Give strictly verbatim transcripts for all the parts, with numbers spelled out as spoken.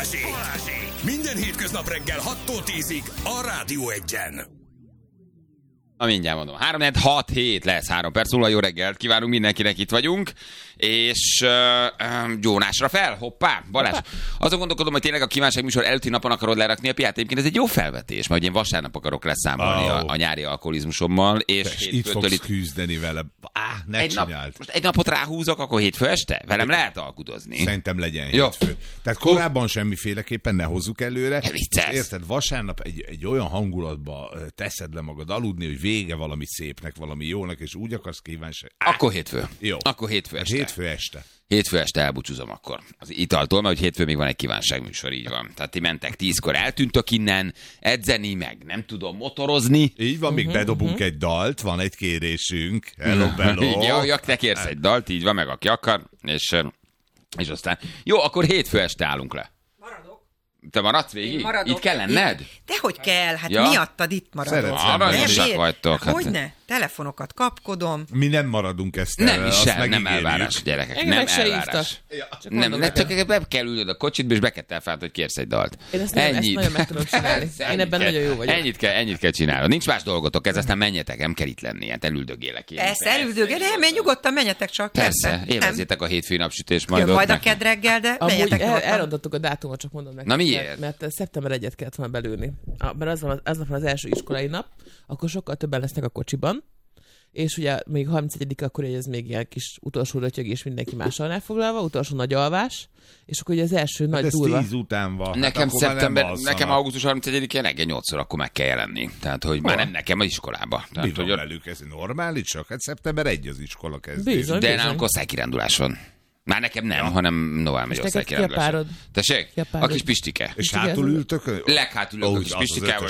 Minden hétköznap reggel hattól tízig a Rádió Egyen. Na mindjárt mondom, három hat hét lesz, három perc múlva, jó reggelt kívánunk mindenkinek, itt vagyunk, és uh, um, Jónásra fel, hoppá, Balázs. Hoppá. Azon gondolkodom, hogy tényleg a kívánság műsor előtti napon akarod lerakni a piát, egyébként ez egy jó felvetés, mert én vasárnap akarok leszámolni oh. a, a nyári alkoholizmusommal, és Tess, itt fogsz itt... küzdeni vele, á, ne egy csináld. Nap, most egy napot ráhúzok, akkor hétfő este? Velem lehet alkudozni. Szerintem legyen jó. Hétfő. Tehát korábban semmiféleképpen ne hozzuk előre. Érted, vasárnap egy, egy olyan hangulatba teszed le magad aludni, hogy vége valami szépnek, valami jónak, és úgy akarsz kívánság. Akkor hétfő. Jó. Akkor hétfő este. Hétfő este. Hétfő este elbúcsúzom akkor. Az italtól, mert hogy hétfő még van egy kívánságműsor, így van. Tehát ti mentek tízkor, eltűntök innen, edzeni, meg nem tudom motorozni. Így van, még uh-huh, bedobunk uh-huh. egy dalt, van egy kérésünk. Hello, hello. Ja, ja, te kérsz egy dalt, így van, meg aki akar, és, és aztán... Jó, akkor hétfő este állunk le. Te maradsz végig? Itt kell lenned? Dehogy kell, hát ja. miattad itt maradok. Aranyosak vagytok. Hát hogyne? Telefonokat kapkodom. Mi nem maradunk ezt el. Nem is el, nem elvárás, gyerekek. Engem nem elvárás. Ja. Csak nem, nem csak be kell ülnöd a kocsidba, és be kell telfált, hogy kérsz egy dalt. Én ezt, nem, ezt nagyon meg tudom csinálni. Én ebben kell, nagyon jó vagyok. Ennyit kell, ennyit kell csinálni. Nincs más dolgotok, ez aztán menjetek, nem kell itt lenni, hát elüldögélek én. Persze, elüldögél, nem, én nyugodtan menjetek csak. Persze, élvezzétek a hétfői napsütést majd. Majd a kedd reggel, de menjetek. Elrontottuk a dátumot, csak mondom nektek. Na miért? Mert szeptember elsejét kellett volna belülni. Mert az van az, az, az első iskolai nap, akkor sokkal többen lesznek a kocsiban, és ugye még harmincegyedike akkor ez még ilyen kis utolsó rötyögés, mindenki mással elfoglalva, utolsó nagy alvás, és akkor ugye az első hát nagy ez durva. tíz után van. Nekem hát szeptember, nekem augusztus harmincegyedikén reggel nyolcszor akkor meg kell jelenni. Tehát, hogy már nem nekem az iskolába. Tehát, hogy velük ez normális, csak hát szeptember elseje az iskola kezdés. Bizony, de bizony. nálunk osztálykirándulás van. Már nekem nem, ja. hanem novál megy osztálykirándulás. Tessék? A kis Pistike. És hátul ültök? Leghátul ülök a kis Pistikával.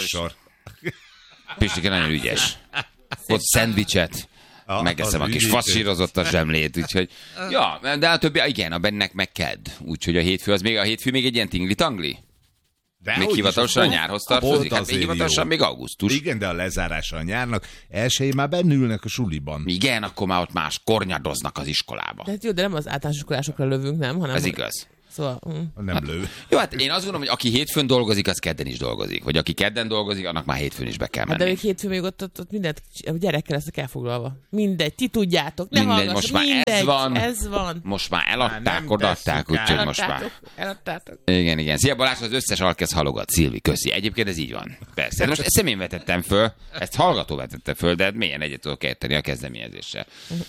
Pistike nagyon ügyes. Ott szendvicset. Ah, megeszem a kis faszírozott a zsemlét, úgyhogy... Ja, de a többi, igen, a bennek meg kedd. Úgyhogy a hétfő az még, a hétfő még egy ilyen tingli-tangli. De még hivatalosan a nyárhoz tartozik, hát még hivatalosan még augusztus. Igen, de a lezárása a nyárnak elsőjén már bennülnek a suliban. Igen, akkor már ott más kornyadoznak az iskolába. De hát jó, de nem az általános iskolásokra lövünk, nem? Hanem ez igaz. Szóval, hm. Nem lő. Jó, hát én azt gondolom, hogy aki hétfőn dolgozik, az kedden is dolgozik. Vagy aki kedden dolgozik, annak már hétfőn is be kell menni. Hát de még hétfőn még ott, ott, ott mindent, a gyerekkel leszek elfoglalva. Mindegy, ti tudjátok, ne mindegy, hallgass, most már mindegy, ez van. ez van. Most már eladták, odaadták, úgyhogy most már. Eladtátok. Igen, igen. Szia Balázs, az összes alkesz halogat. Szilvi, köszi. Egyébként ez így van. Persze. Most ezt én vetettem föl, ezt hallgató vetette föl, de milyen egyet tudok érteni a kezdeményezéssel.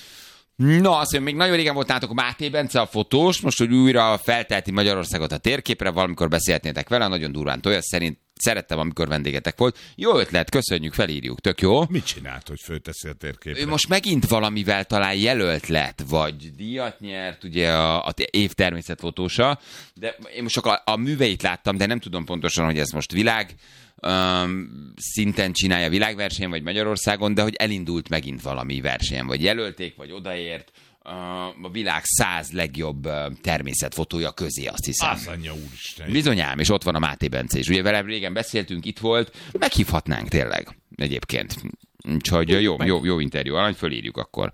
Na, azt mondja, még nagyon régen volt nálatok a Máté Bence a fotós, most, hogy újra feltelti Magyarországot a térképre, valamikor beszélhetnétek vele, nagyon durván tolja, szerint szerettem, amikor vendégetek volt. Jó ötlet, köszönjük, felírjuk, tök jó. Mit csinált, hogy fölteszi a térképre? Ő most megint valamivel talán jelölt lett, vagy díjat nyert, ugye a, a év természetfotósa, de én most csak a, a műveit láttam, de nem tudom pontosan, hogy ez most világ Um, szinten csinálja világversenyen, vagy Magyarországon, de hogy elindult megint valami versenyen, vagy jelölték, vagy odaért uh, a világ száz legjobb uh, természetfotója közé, azt hiszem. Az anyja úristen. Bizonyám, és ott van a Máté Bence is. Ugye vele régen beszéltünk, itt volt, meghívhatnánk tényleg egyébként. Úgyhogy jó, jó, jó interjú, arany, fölírjuk akkor.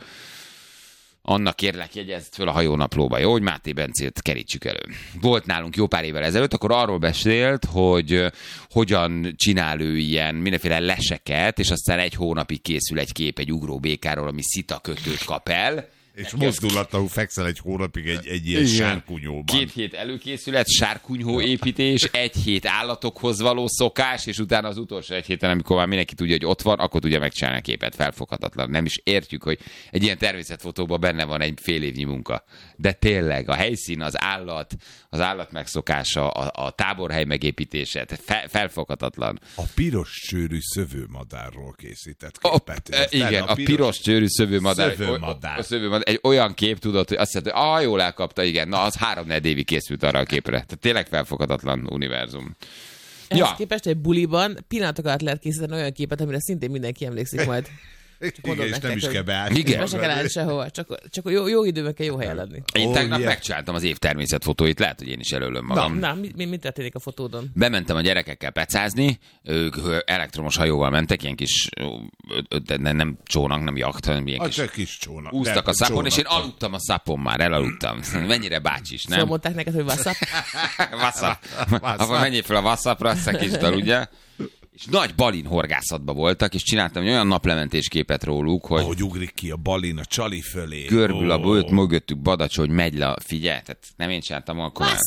Annak kérlek, jegyezd föl a hajónaplóba, jó, hogy Máté Bencét kerítsük elő. Volt nálunk jó pár évvel ezelőtt, akkor arról beszélt, hogy uh, hogyan csinál ő ilyen mindenféle leseket, és aztán egy hónapig készül egy kép egy ugróbékáról, ami szitakötőt kap el. És mozdulatlanul fekszel egy hónapig egy, egy ilyen sárkunyóban. Két hét előkészület, sárkunyhó építés, egy hét állatokhoz való szokás, és utána az utolsó egy héten, amikor már mindenki tudja, hogy ott van, akkor tudja megcsinálni a képet, felfoghatatlan. Nem is értjük, hogy egy ilyen természetfotóban benne van egy fél évnyi munka. De tényleg a helyszín, az állat, az állat megszokása, a, a táborhely megépítése, fe, felfoghatatlan. A piros csőrű szövőmadárról készített képet. A, igen, a, a piros csőrű szövőmadár. Szövőmadár. A, a szövőmadár. Egy olyan kép, tudod, hogy azt mondta, hogy ah, jól elkapta, igen, na az három-négy évig készült arra a képre. Tehát tényleg felfoghatatlan univerzum. Ehhez ja. képest egy buliban pillanatok alatt lehet készíteni olyan képet, amire szintén mindenki emlékszik majd. Igen, és nem is kell beállni. Igen. Be se kell állni sehova, csak, csak jó, jó időben kell jó helyen lenni. Én Ó, tegnap ilyen. megcsináltam az év természetfotóit, lehet, hogy én is előlöm magam. Na, mi, mi, mi történik a fotódon? Bementem a gyerekekkel pecázni, ők elektromos hajóval mentek, ilyen kis, nem, nem csónak, nem jacht, hanem ilyen A kis... csak kis csónak. Úsztak De, a szapon, és én csónak. aludtam a szapon már, elaludtam. Mennyire bácsis, nem? Szóval mondták neked, hogy WhatsApp? WhatsApp. WhatsApp. Akkor menjél fel a WhatsAppra, aztán kicsit aludjál. És nagy balin horgászatban voltak, és csináltam egy olyan naplementés képet róluk, hogy Ahogy ugrik ki a balin a csali fölé. görbül a Ó. bőt, mögöttük Badacs, hogy megy le, figyelj, tehát nem én csináltam, akkor már...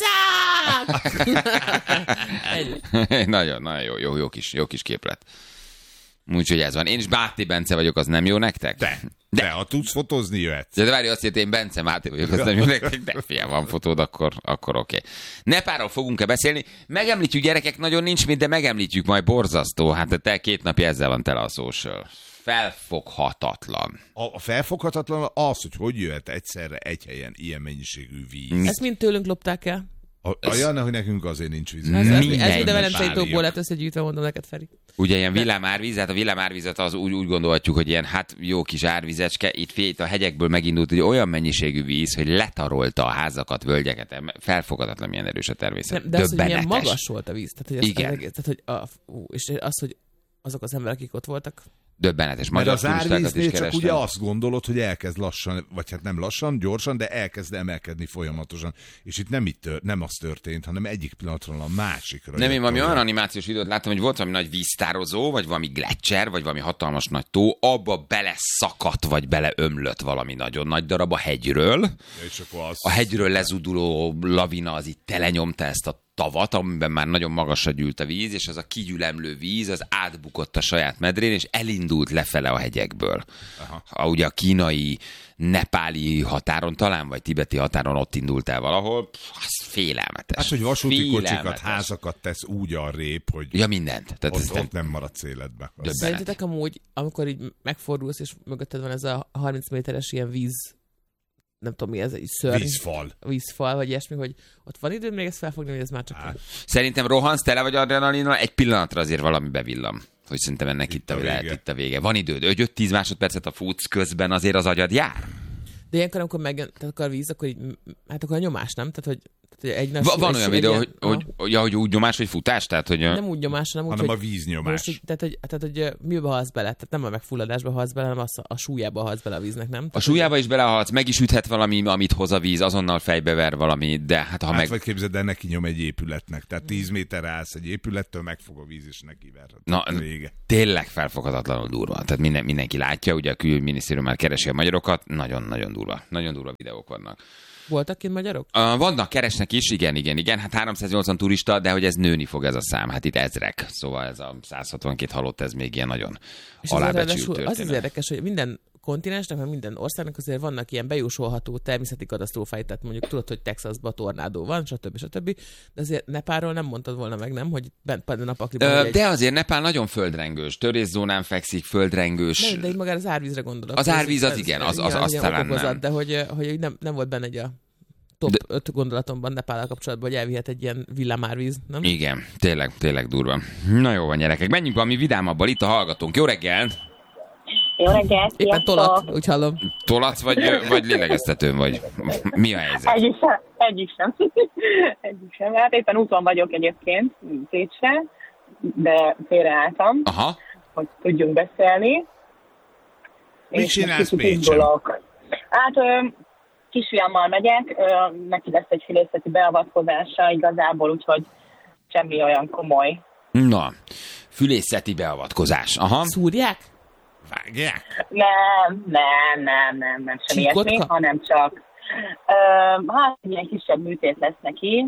nagyon, nagyon jó, jó, jó, kis, jó kis képlet. Úgyhogy ez van. Én is Báti Bence vagyok, az nem jó nektek? De, de, ha tudsz fotózni, jöhetsz. De várj, azt jelenti, én Bence Máté vagyok, az nem jó nektek, de fiam, van fotód, akkor, akkor oké. Okay. Nepáról fogunk-e beszélni? Megemlítjük, gyerekek, nagyon nincs mit, de megemlítjük majd, borzasztó. Hát te két napja ezzel van tele a social. Felfoghatatlan. A, a felfoghatatlan az, hogy hogy jöhet egyszerre egy helyen ilyen mennyiségű víz. Ezt mind tőlünk lopták el. A, a Janna, hogy nekünk azért nincs víz. Ez, ez, Minden ez mind a Velencei párja. tóból lett összegyűjtve, mondom neked, Feri. Ugye ilyen villámárvíz, hát a villámárvizet az úgy, úgy gondolhatjuk, hogy ilyen hát jó kis árvizecske, itt fél, itt a hegyekből megindult, hogy olyan mennyiségű víz, hogy letarolta a házakat, völgyeket, felfogadatlan milyen erős a természet. Nem, de az, hogy milyen Döbbenetes. magas volt a víz. Tehát, hogy az, Igen. Az egész, tehát, hogy a, ú, és az, hogy azok az emberek, akik ott voltak, Döbbenetes. Mert Magyar az turistákat is árvíznél csak kerestem. ugye azt gondolod, hogy elkezd lassan, vagy hát nem lassan, gyorsan, de elkezd emelkedni folyamatosan. És itt nem, itt tör, nem az történt, hanem egyik pillanatról a másikra. Nem, én valami olyan. olyan animációs videót láttam, hogy volt valami nagy víztározó, vagy valami gletszer, vagy valami hatalmas nagy tó, abba bele szakadt, vagy beleömlött valami nagyon nagy darab a hegyről. Ja, és akkor az... A hegyről lezuduló lavina az itt telenyomta ezt a tavat, amiben már nagyon magasra gyűlt a víz, és az a kigyülemlő víz, az átbukott a saját medrén, és elindult lefele a hegyekből. Aha. A, ugye a kínai, nepáli határon talán, vagy tibeti határon ott indult el valahol. Pff, az félelmetes. Hát, hogy vasúti kocsikat, Félelmetes. házakat tesz úgy arrébb, hogy Ja, mindent. Tehát ott, ez ott nem maradsz életbe. Az- Döbbenet. szerintetek amúgy, amikor így megfordulsz, és mögötted van ez a harminc méteres ilyen víz, nem tudom mi ez, egy szörny. Vízfal. Vízfal, vagy ilyesmi, hogy ott van időd még ezt felfogni, hogy ez már csak... Hát, Szerintem rohansz, tele vagy adrenalinnal, egy pillanatra azért valami bevillam. Hogy szerintem ennek itt, a a, vége. lehet itt a vége. Van időd, öt-tíz másodpercet a futsz közben, azért az agyad jár. De ilyenkor, amikor megjön, tehát akkor a víz, akkor így, hát akkor a nyomás, nem? Tehát, hogy, tehát, hogy egy Va- van egy- olyan egy videó, ilyen- hogy, hogy, ja, hogy úgy nyomás, vagy futás, tehát hogy... Nem úgy nyomás, hanem úgy, hanem a hogy... víznyomás. Most, így- tehát, hogy, tehát, hogy ö, mibe halsz bele? Tehát nem a megfulladásba halsz bele, hanem az, a súlyába halsz bele a víznek, nem? A Tehát, súlyába is belehalsz, meg is üthet valami, amit hoz a víz, azonnal fejbever valami, de hát ha Hát meg... vagy képzeld el, neki nyom egy épületnek. Tehát tíz méterre állsz egy épülettől, megfog a víz, és neki ver. Na, Vége. tényleg felfoghatatlanul durva. Tehát minden, mindenki látja, ugye a külügyminisztérium már keresi a magyarokat, nagyon-nagyon durva. Nagyon durva videók vannak. voltak kint magyarok? Uh, vannak, keresnek is, igen, igen, igen. Hát háromszáznyolcvan turista, de hogy ez nőni fog ez a szám. Hát itt ezrek. Szóval ez a száz hatvankét halott, ez még ilyen nagyon És alábecsült ráadásul történet. az az érdekes, hogy minden kontinensnek, meg minden országnak azért vannak ilyen bejósolható természeti katasztrófái, tehát mondjuk tudod, hogy Texasban tornádó van, stb. stb. De azért Nepálról nem mondtad volna meg, nem? Hogy bent a napakliban. Ö, egy... De azért Nepál nagyon földrengős. Törészónán fekszik, földrengős. Nem, de így magára az árvízre gondolok. Az Ez- árvíz az ez- igen, ez az- az- nyilván az ilyen talán okokozat, nem. De hogy, hogy nem, nem volt benne egy a top De- öt gondolatomban Nepállal kapcsolatban, hogy elvihet egy ilyen villámárvíz, nem? Igen, tényleg, tényleg durva. Na jó van, gyerekek, menjünk valami vidámabbal, itt a hallgatónk. Jó reggel! Jó reggelt, Éppen sziasztok! tolat, úgy hallom. Tolatsz, vagy, vagy lélegeztetőn vagy? Mi a helyzet? Egyik sem. Egyik sem. Egyik sem. Hát éppen úton vagyok egyébként, Pécsre, de félreálltam, Aha, hogy tudjunk beszélni. Mit És csinálsz most kicsit Pécsen? indulok. Hát ö, kisfiammal megyek, ö, neki lesz egy fülészeti beavatkozása igazából, úgyhogy semmi olyan komoly. na, fülészeti beavatkozás. Aha. Szúrják? Vágják? Nem, nem, nem, nem, nem semmi Csíkotka? ilyesmi, hanem csak ö, hát ilyen kisebb műtét lesz neki,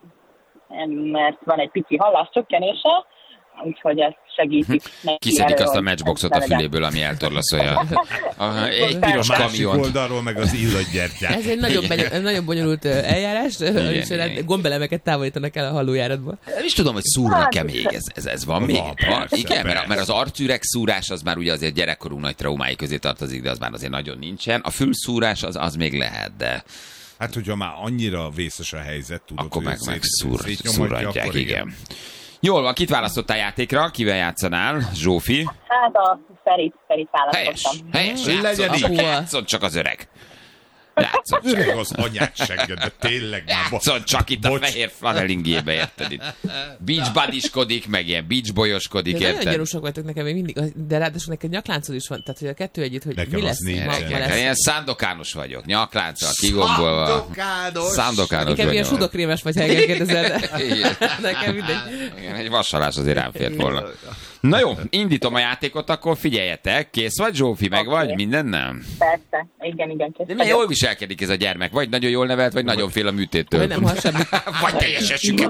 mert van egy pici halláscsökkenése, úgyhogy ezt segítik neki. Kiszedik erről, azt a hogy matchboxot a ne legyen. füléből, ami eltorlaszolja. Aha, egy A piros másik kamiont. oldalról meg az illatgyertyát. Ez egy nagyon, beny- ez nagyon bonyolult ö, eljárás, Igen, és igen. gombelemeket távolítanak el a hallójáratból. Nem is tudom, hogy szúrnak-e még. Ez, ez, ez van még? Van, persze, Igen, mert, persze. mert az arcüreg szúrás az már ugye azért gyerekkorú nagy traumái közé tartozik, de az már azért nagyon nincsen. A fülszúrás az, az még lehet, de Hát, hogyha már annyira vészes a helyzet, tudod, akkor hogy meg, meg szét- szúr, szétnyomatja, szúrantják, akkor igen. Jól van, kit választottál játékra? Kivel játszanál? Zsófi? Hát a Ferit, Ferit Helyes, választottam. helyes, Legyen játszod, így. csak játszod csak az öreg. Játszod csak. Öreg az anyát segged, de tényleg már... Játszod csak itt a Bocs. fehér flanelingébe, érted itt. Beach buddyskodik, meg ilyen beach boyoskodik, De nagyon érted? gyanúsak vagytok nekem még mindig, de ráadásul neked nyakláncod is van, tehát hogy a kettő együtt, hogy Nekem mi az lesz nincs. ma, ma Igen, lesz. ilyen szándokános vagyok, nyaklánccal, kigombolva. Szándokános. Szándokános Nekem ilyen vagyok. sudokrémes vagy, ha engem kérdezel, de Igen. nekem mindegy. Igen, egy vasalás azért rám fért volna. Na jó, indítom a játékot, akkor figyeljetek. Kész vagy, Zsófi, meg Oké. vagy? Minden nem? Persze, igen, igen. De milyen jól viselkedik ez a gyermek? Vagy nagyon jól nevelt, vagy nagyon fél a műtéttől. Vagy nem hall semmit. Vagy teljesen süket.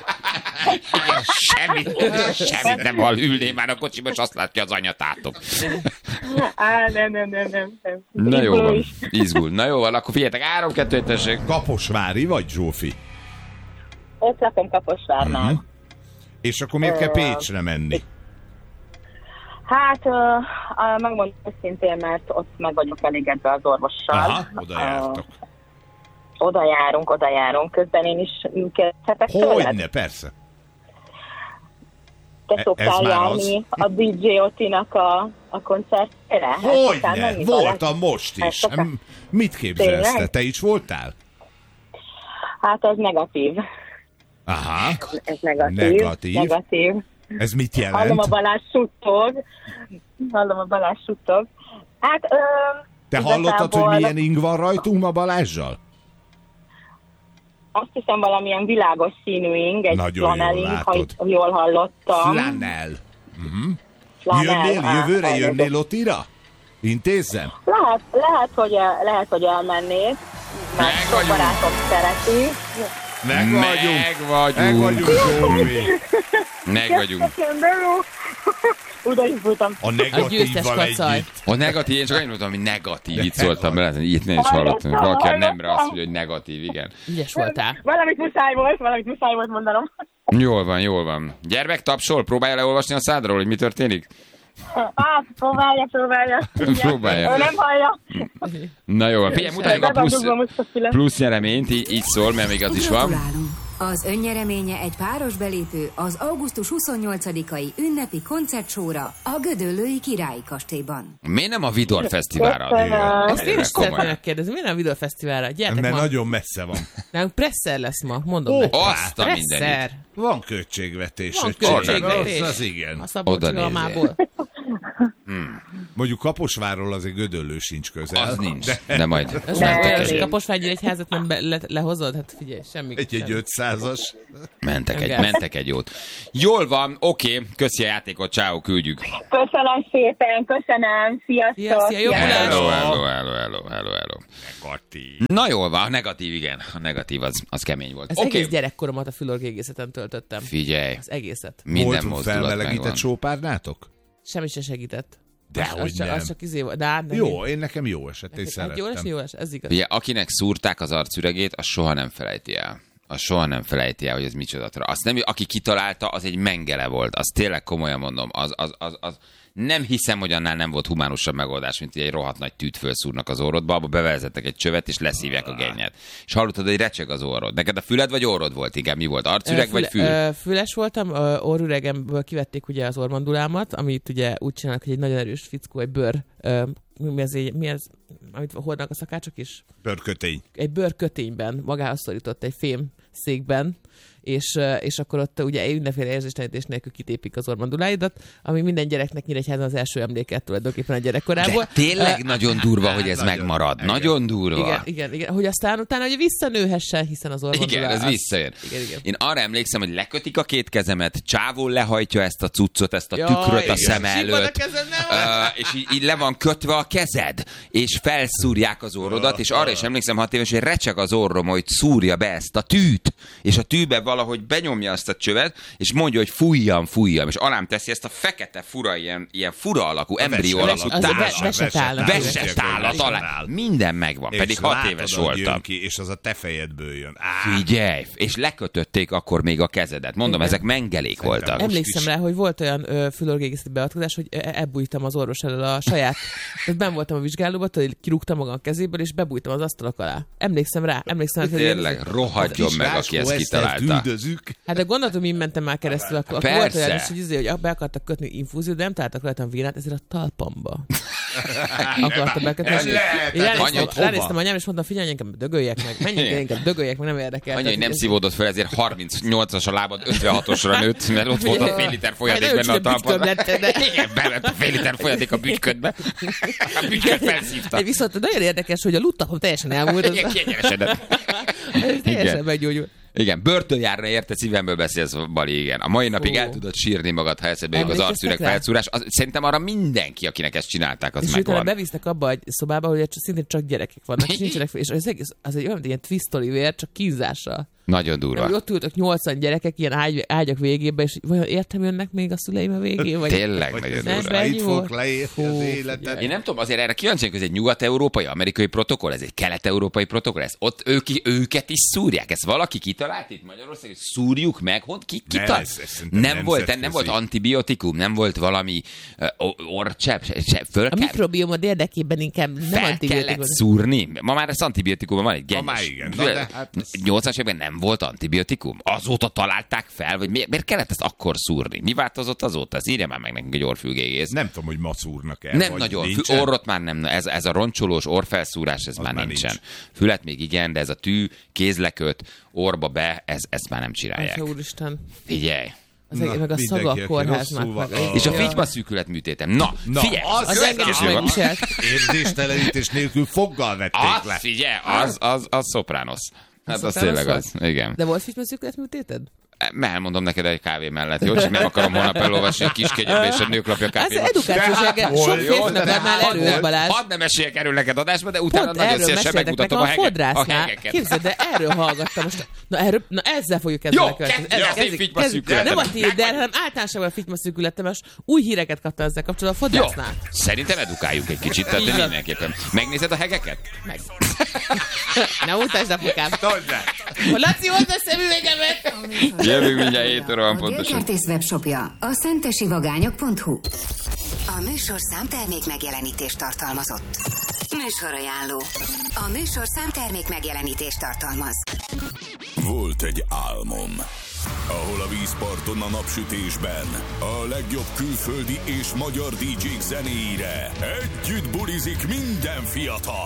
Semmit, semmit nem hall, ülné már a kocsiba, és azt látja az anyatátok. Á, nem, nem, nem, nem. nem. Na jó Izguló van, is. izgul. Na jó van, akkor figyeljetek, három, kettő, tessék. Kaposvári vagy, Zsófi? Ott lakom Kaposvárnál. Mhm. És akkor miért kell Pécsre menni? Hát, uh, uh, megmondom őszintén, mert ott meg vagyok elégedve az orvossal. Aha, oda jártok. Uh, oda járunk, oda járunk. Közben én is kérdezhetek tőled? Hogyne, persze. Te Ez szoktál már járni a dé dzsé Otinak a, a koncertjére? El szoktál Hogyne, menni voltam vele? most El is. szoktál? M- Mit képzelsz te? Tényleg? Te is voltál? Hát ez negatív. Aha, Ez negatív. Negatív. Negatív. ez mit Hallom a jelent? Balázs suttog. Hallom a Balázs suttog. Hát, ö, Te igazából hallottad, hogy milyen ing van rajtunk ma Balázsjal? Azt hiszem valamilyen világos színű ing, egy Nagyon jól flanel ing, ha látod. itt jól hallottam. Flanel. Flanel, Jönnél, á, jövőre hallottam. jönnél Otira? Intézzem? Lehet, lehet, hogy, el- lehet, hogy elmennék, mert Meg sok vagyunk. barátom szereti. Meg vagyunk. Meg vagyunk. Meg vagyunk, Zsófi. Meg vagyunk. Köszönöm, de jó. Oda indultam. A győztes negatívval kacaj. együtt. A negatív, én csak annyit mondtam, hogy negatív, itt szóltam bele, itt nem is hallottam, hogy valaki a nemre azt mondja, hogy negatív, igen. Ügyes voltál. Valamit muszáj volt, valamit muszáj volt mondanom. Jól van, jól van. Gyermek tapsol, próbálja leolvasni a szádról, hogy mi történik? Hát, próbálja, próbálja. Próbálja. Ő nem hallja. Na jó, figyelj, mutatjuk a plusz, Megadugom most a fület. plusz nyereményt, így, így szól, mert még az is van. Gratulálunk! Az önnyereménye egy páros belépő az augusztus huszonnyolcadikai ünnepi koncertsóra a Gödöllői Királyi Kastélyban. Miért nem a Vidor Fesztiválra? Köszönöm. Ezt én is szeretném Komolyan. megkérdezni, miért nem a videófesztiválra? Gyertek Mert ma. nagyon messze van. Nálunk Presser lesz ma, mondom Ó, nektek. Azt a mindenit. Presser. Van költségvetés. Van öcsém. költségvetés. Az, az igen. A Szabolcsi Oda Almából. Mondjuk Kaposvárról azért Gödöllő sincs közel. Az nincs, De de majd Az mentek olyan, hogy egyet. Kaposvári Egyházat nem be, le, lehozod? Hát figyelj, semmi. egy, egy semmi. ötszázas. Mentek egy, Igen. mentek egy jót. Jól van, oké, köszi a játékot, ciao, küldjük. Köszönöm szépen, köszönöm. Sziasztok. Szia, szia, jó Sziasztok. Balázs. Hello, hello, hello, hello, hello, hello. Negatív. Na jól van, a negatív, igen. A negatív az, az kemény volt. Az Oké, egész gyerekkoromat a fülorgégészeten töltöttem. figyelj, Az egészet. minden Volt mozdulat felmelegített megvan. sópárnátok? Semmi se segített. Dehogy az, csak, nem. az csak izé volt. De, hát nem. Jó, én nekem jó esett, én Hát jó lesz, szerettem. jó lesz, ez igaz. Ugye, akinek szúrták az arcüregét, az soha nem felejti el. Az soha nem felejti el, hogy ez micsoda. Azt nem, aki kitalálta, az egy mengele volt. Az tényleg komolyan mondom. Az, az, az, az nem hiszem, hogy annál nem volt humánusabb megoldás, mint hogy egy rohadt nagy tűt felszúrnak az orrodba, abba bevezettek egy csövet, és leszívják a gennyet. És hallottad, hogy recseg az orrod. Neked a füled vagy orrod volt? Igen, mi volt? Arcüreg Ö, vagy fül? Ö, füles voltam, ö, orrüregemből kivették ugye az ormandulámat, amit ugye úgy csinálnak, hogy egy nagyon erős fickó, egy bőr, ö, mi ez, egy- mi ez, amit hordnak a szakácsok is? Bőrkötény. Egy bőrkötényben magához szorított egy fém székben, és, ö, és akkor ott ugye mindenféle érzéstelenítés nélkül kitépik az ormanduláidat, ami minden gyereknek Nyíregyházan az első emléket tulajdonképpen a gyerekkorából. De tényleg Ö, nagyon durva, hogy ez Nagyon, megmarad. igen. Nagyon durva. igen, igen, igen, hogy aztán utána ugye visszanőhessen, hiszen az ormandulá... Igen, ez az- visszajön. Igen, igen. Én arra emlékszem, hogy lekötik a két kezemet, csávó lehajtja ezt a cuccot, ezt a Jaj, tükröt a igen. szem Sípad a előtt, kezed, nem? Ö, és így, így le van kötve a kezed, és felszúrják az orrodat, és arra is emlékszem hat éves, hogy recseg az orrom, hogy szúrja be ezt a tűt, és a tűbe valahogy benyomja azt a csövet, és mondja, hogy fújjam, fújjam, és alám teszi ezt a fekete fura, ilyen, ilyen fura alakú, embrió Ves- alakú az a társat. ve- vesetállat. Vesetállat alá. Minden megvan, És pedig hat látod, éves ahogy jön voltam. Ki, és az a te fejedből jön. Á, Figyelj, és lekötötték akkor még a kezedet. Mondom, Igen. ezek mengelék voltak. most Emlékszem is. rá, hogy volt olyan ö, fülorgégészeti beavatkozás, hogy ö, elbújtam az orvos elől a saját... Tehát benn voltam a vizsgálóba, hogy kirúgtam magam a kezéből, és bebújtam az asztalak alá. Emlékszem rá, emlékszem rá, hogy... Tényleg, rohadjon kis meg, László aki ezt Eszter kitalálta. üldözük. Hát de gondoltam, én mentem már keresztül, akkor, akkor volt olyan is, hogy, izé, hogy be akartak kötni infúziót, de nem találtak rajtam vérát, ezért a talpamba akartak bekötni. Ránéztem anyám, és mondtam, figyelj, inkább dögöljek meg, menjünk, inkább dögöljek meg, nem érdekel. Annyi, hogy nem szívódott fel, ezért harmincnyolcas a lábad ötvenhatosra nőtt, mert ott volt a fél liter folyadék benne a talpon. Igen, belett a fél liter folyadék a bütyködbe. A bütyköd felszívta. Viszont nagyon érdekes, hogy a luttapom teljesen elmúlt. Igen, kiegyenesedett. Teljesen meggyógyult. Igen, börtönjárna érte, szívemből beszélsz, Bali, igen. A mai napig el tudod sírni magad, ha eszedbe jön az arcüreg felszúrás. Az, szerintem arra mindenki, akinek ezt csinálták, az és megvan. És utána bevisznek abba egy szobába, hogy szintén csak gyerekek vannak, és nincsenek, és az egész, az egy olyan, ilyen twist Oliver, csak kínzással. Nagyon durva. Nem, ott ültök nyolcvan gyerekek ilyen ágy, ágyak végébe, és vajon értem jönnek még a szüleim a végén? Vagy tényleg vagy nagyon durva. Itt fogok leérni az életet. Én nem tudom, azért erre kíváncsi, hogy ez egy nyugat-európai, amerikai protokoll, ez egy kelet-európai protokoll, ez ott ők, őket is szúrják. Ezt valaki kitalált itt Magyarországon, hogy szúrjuk meg, hogy ki kitalált? Nem, nem volt, nem volt antibiotikum, nem volt valami uh, orcsepp, föl a mikrobiomod érdekében inkább nem fel antibiotikum. kellett szúrni. Ma már ez antibiotikumban van egy genyes. Ma már igen. Na, de hát az... nyolcvanas években nem volt antibiotikum? Azóta találták fel, vagy miért, miért kellett ezt akkor szúrni? Mi változott azóta? Ez írja már meg nekünk egy orrfülgégész. Nem tudom, hogy ma szúrnak el. Nem nagyon. Fü- orrot már nem. Ez, ez a roncsolós orrfelszúrás, ez már, már nincsen. Nincs. Fület még igen, de ez a tű, kézleköt, orba be, ez, ezt már nem csinálják. Atya úristen. Figyelj! Az Na, meg a szagak kórháznak. Meg a... És a figyma szűkületműtétem. Na, Na figyelj! Az, az, az engem is megviselt. Érzéstelenítés nélkül foggal vették az, le. Figyelj, az, az, az Sopranos. Hát az tényleg az. Igen. De volt figyma szűkületműtéted? Elmondom neked egy kávé mellett, jó? Csak nem akarom holnap elolvasni a kis kegyedbe és a nőklapja kávéba. Ez edukációs reggel. Sok férfinak adnál erőt, Balázs. Hadd nem esélyek erről neked adásba, de utána pont nagyon szívesen megmutatom a, hege, a hegeket. Képzeld, de erről hallgattam most. Na, erről, na ezzel fogjuk kezdeni. Jó, kezdjük figyma szűkületem. Nem a tiéd, de hanem általánosabban a figyma szűkületem, most új híreket kapta ezzel kapcsolatban a fodrásznál. Szerintem edukáljuk egy kicsit, tehát mindenképpen. Megnézed a hegeket? Meg. Ne utasd, apukám. Laci, hozd a szemüvegemet! Jövünk mindjárt hét óra van a pontosan. A Györgykertész webshopja a szentesivagányok pont hu. A műsorszám termék megjelenítést tartalmazott. Műsorajánló. A műsorszám termék megjelenítést tartalmaz. Volt egy álmom, ahol a vízparton a napsütésben a legjobb külföldi és magyar dé jék zenéire együtt bulizik minden fiatal.